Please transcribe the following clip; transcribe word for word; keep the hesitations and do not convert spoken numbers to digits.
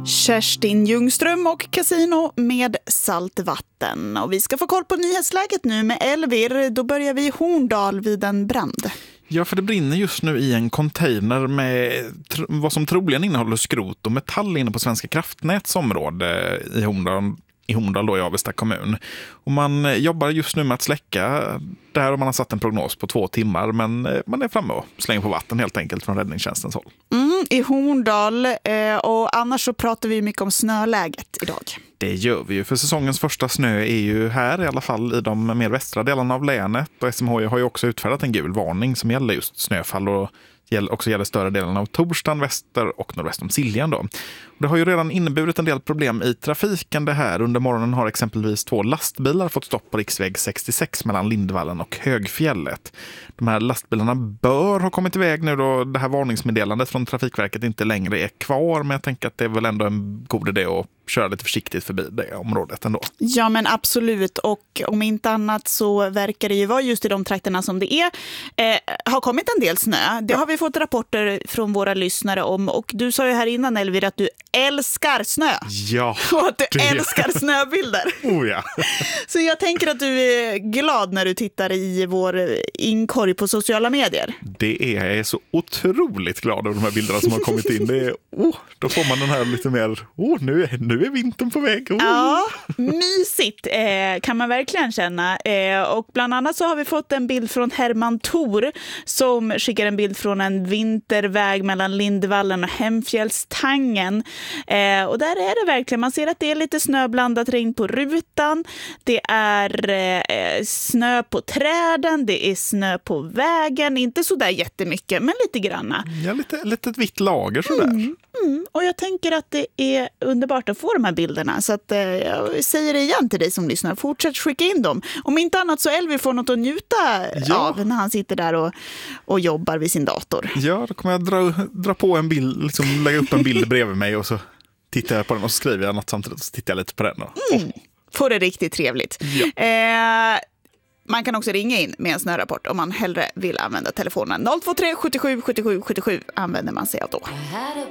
Kerstin Ljungström och Casino med saltvatten. Och vi ska få koll på nyhetsläget nu med Elvir. Då börjar vi i Horndal vid en brand. Ja, för det brinner just nu i en container med tr- vad som troligen innehåller skrot och metall inne på Svenska kraftnäts område i Horndal. i Horndal då i Avesta kommun. Och man jobbar just nu med att släcka där, och man har satt en prognos på två timmar, men man är framme och slänger på vatten helt enkelt från räddningstjänstens håll. Mm, i Horndal, eh, och annars så pratar vi mycket om snöläget idag. Det gör vi ju, för säsongens första snö är ju här, i alla fall i de mer västra delarna av länet, och S M H I har ju också utfärdat en gul varning som gäller just snöfall och också gäller större delen av Torstan, väster och nordväst om Siljan då. Det har ju redan inneburit en del problem i trafiken det här. Under morgonen har exempelvis två lastbilar fått stopp på riksväg sextiosex mellan Lindvallen och Högfjället. De här lastbilarna bör ha kommit iväg nu då det här varningsmeddelandet från Trafikverket inte längre är kvar, men jag tänker att det är väl ändå en god idé att köra lite försiktigt förbi det området ändå. Ja, men absolut, och om inte annat så verkar det ju vara just i de trakterna som det är eh, har kommit en del snö. Det ja. har vi fått rapporter från våra lyssnare om, och du sa ju här innan, Elvira, att du älskar snö. Ja. Och att du det... älskar snöbilder. Oh ja. Så jag tänker att du är glad när du tittar i vår inkorg på sociala medier. Det är jag är så otroligt glad över de här bilderna som har kommit in. Det är, oh, då får man den här lite mer, oh, nu, är, nu är vintern på väg. Oh. Ja, mysigt eh, kan man verkligen känna. Eh, och bland annat så har vi fått en bild från Herman Thor som skickar en bild från en vinterväg mellan Lindvallen och Hemfjällstangen. Eh, och där är det verkligen, man ser att det är lite snöblandat regn på rutan. Det är eh, snö på träden, det är snö på vägen. Inte så där jättemycket, men lite granna. Ja, lite, lite ett vitt lager sådär. Mm, mm. Och jag tänker att det är underbart att få de här bilderna. Så att, eh, jag säger det igen till dig som lyssnar. Fortsätt skicka in dem. Om inte annat så Elvi får något att njuta ja. av när han sitter där och, och jobbar vid sin dator. Ja, då kommer jag dra, dra på en bild, liksom lägga upp en bild bredvid mig och så tittar jag på den och så skriver jag något samtidigt och så tittar jag lite på den. Och, mm. Får det riktigt trevligt. Ja. Eh, man kan också ringa in med en snörapport om man hellre vill använda telefonen. noll två tre sjuttiosju sjuttiosju sjuttiosju använder man sig av då.